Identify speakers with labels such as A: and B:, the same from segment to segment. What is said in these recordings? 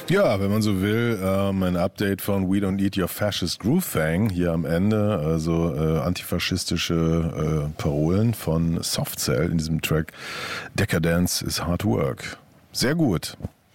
A: Ja, wenn man so will, ein Update von We Don't Eat Your Fascist Groove Thang hier am Ende, also antifaschistische Parolen von Soft Cell in diesem Track Decadence is Hard Work. Sehr gut.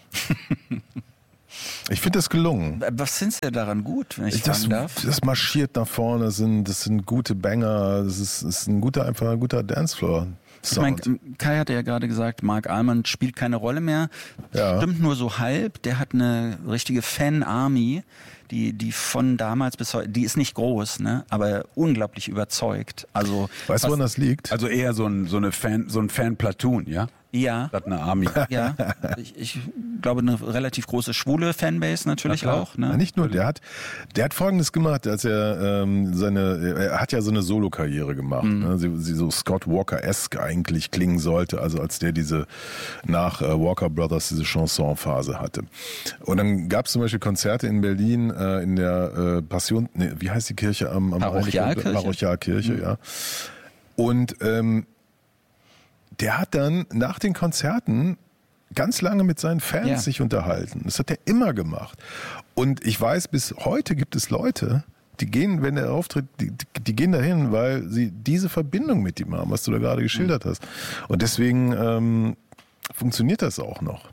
A: Ich finde das gelungen.
B: Was findest du daran gut, wenn ich fragen darf?
A: Das marschiert nach vorne, das sind gute Banger, das ist ein guter Dancefloor.
B: Ich meine, Kai hatte ja gerade gesagt, Mark Almond spielt keine Rolle mehr.
A: Ja.
B: Stimmt nur so halb. Der hat eine richtige Fan-Army, die von damals bis heute, die ist nicht groß, ne, aber unglaublich überzeugt. Also,
A: weißt du, woran das liegt?
C: Also eher so ein Fan-Platoon, ja?
B: Ja.
C: Statt eine Army.
B: Ja. Ich glaube, eine relativ große schwule Fanbase natürlich auch. Ne?
A: Ja, nicht nur, der hat Folgendes gemacht, als er hat ja so eine Solo-Karriere gemacht, ne? Sie so Scott Walker-esque eigentlich klingen sollte, also als der nach Walker Brothers diese Chanson-Phase hatte. Und dann gab es zum Beispiel Konzerte in Berlin in der Passion, wie heißt die Kirche am Parochialkirche, ja. Und der hat dann nach den Konzerten ganz lange mit seinen Fans sich unterhalten. Das hat er immer gemacht. Und ich weiß, bis heute gibt es Leute, die gehen, wenn er auftritt, die gehen dahin, weil sie diese Verbindung mit ihm haben, was du da gerade geschildert hast. Und deswegen funktioniert das auch noch.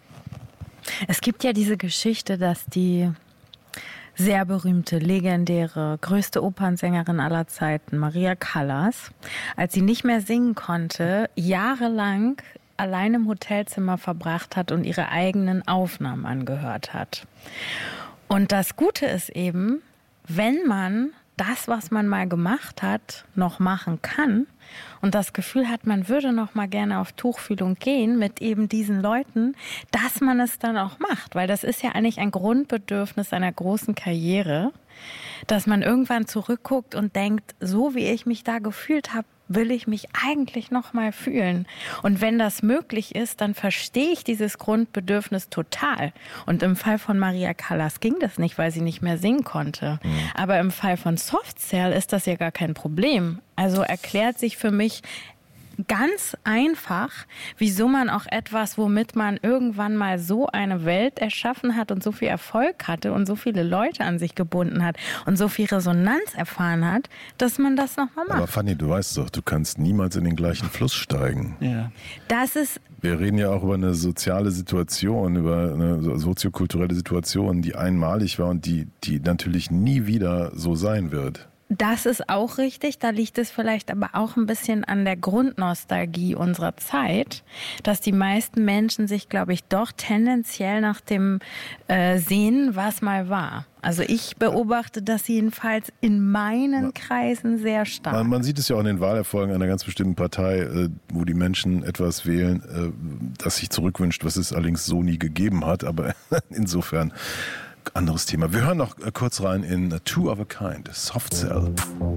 D: Es gibt ja diese Geschichte, dass die sehr berühmte, legendäre, größte Opernsängerin aller Zeiten, Maria Callas, als sie nicht mehr singen konnte, jahrelang allein im Hotelzimmer verbracht hat und ihre eigenen Aufnahmen angehört hat. Und das Gute ist eben, wenn man das, was man mal gemacht hat, noch machen kann und das Gefühl hat, man würde noch mal gerne auf Tuchfühlung gehen mit eben diesen Leuten, dass man es dann auch macht. Weil das ist ja eigentlich ein Grundbedürfnis einer großen Karriere, dass man irgendwann zurückguckt und denkt, so wie ich mich da gefühlt habe, will ich mich eigentlich noch mal fühlen. Und wenn das möglich ist, dann verstehe ich dieses Grundbedürfnis total. Und im Fall von Maria Callas ging das nicht, weil sie nicht mehr singen konnte. Aber im Fall von Soft Cell ist das ja gar kein Problem. Also erklärt sich für mich ganz einfach, wieso man auch etwas, womit man irgendwann mal so eine Welt erschaffen hat und so viel Erfolg hatte und so viele Leute an sich gebunden hat und so viel Resonanz erfahren hat, dass man das nochmal macht.
A: Aber Fanny, du weißt doch, du kannst niemals in den gleichen Fluss steigen.
B: Ja.
D: Das ist...
A: Wir reden ja auch über eine soziale Situation, über eine soziokulturelle Situation, die einmalig war und die natürlich nie wieder so sein wird.
D: Das ist auch richtig, da liegt es vielleicht aber auch ein bisschen an der Grundnostalgie unserer Zeit, dass die meisten Menschen sich, glaube ich, doch tendenziell nach dem sehnen, was mal war. Also ich beobachte das jedenfalls in meinen Kreisen sehr stark.
A: Man sieht es ja auch in den Wahlerfolgen einer ganz bestimmten Partei, wo die Menschen etwas wählen, das sich zurückwünscht, was es allerdings so nie gegeben hat, aber insofern anderes Thema. Wir hören noch kurz rein in Two of a Kind, Soft Cell.